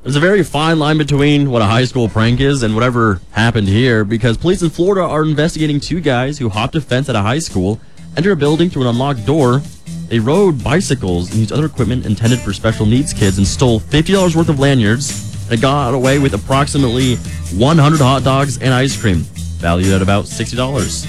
There's a very fine line between what a high school prank is and whatever happened here, because police in Florida are investigating two guys who hopped a fence at a high school, entered a building through an unlocked door. They rode bicycles and used other equipment intended for special needs kids and stole $50 worth of lanyards and got away with approximately 100 hot dogs and ice cream, valued at about $60.